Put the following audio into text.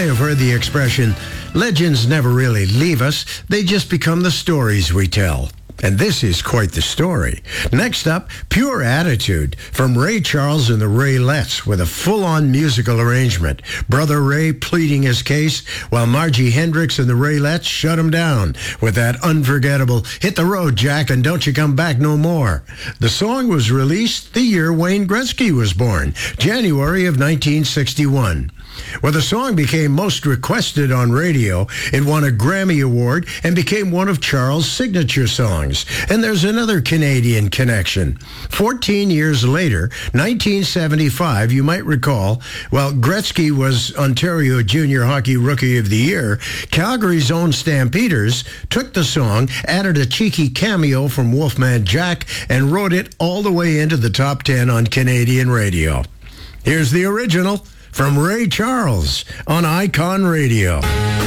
may have heard the expression, legends never really leave us, they just become the stories we tell. And this is quite the story. Next up, Pure Attitude from Ray Charles and the Raelettes with a full-on musical arrangement. Brother Ray pleading his case while Margie Hendricks and the Raelettes shut him down with that unforgettable "Hit the road, Jack, and don't you come back no more." The song was released the year Wayne Gretzky was born, January of 1961. Well, the song became most requested on radio. It won a Grammy Award and became one of Charles' signature songs. And there's another Canadian connection. 14 years later, 1975, you might recall, while Gretzky was Ontario Junior Hockey Rookie of the Year, Calgary's own Stampeders took the song, added a cheeky cameo from Wolfman Jack, and wrote it all the way into the top 10 on Canadian radio. Here's the original from Ray Charles on Icon Radio.